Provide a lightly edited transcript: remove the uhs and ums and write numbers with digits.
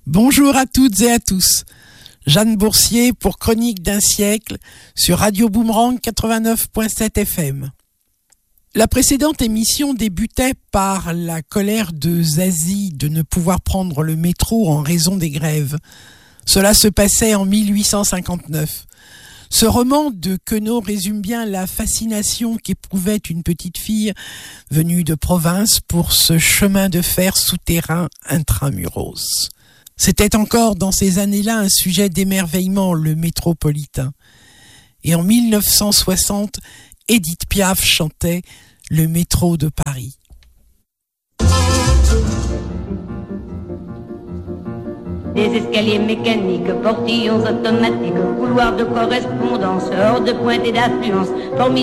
Bonjour à toutes et à tous. Jeanne Boursier pour Chronique d'un siècle sur Radio Boomerang 89.7 FM. La précédente émission débutait par la colère de Zazie de ne pouvoir prendre le métro en raison des grèves. Cela se passait en 1859. Ce roman de Queneau résume bien la fascination qu'éprouvait une petite fille venue de province pour ce chemin de fer souterrain intramuros. C'était encore dans ces années-là un sujet d'émerveillement, le métropolitain. Et en 1960, Édith Piaf chantait « Le métro de Paris ». Des escaliers mécaniques, portillons automatiques, couloirs de correspondance, hors de pointe et d'affluence,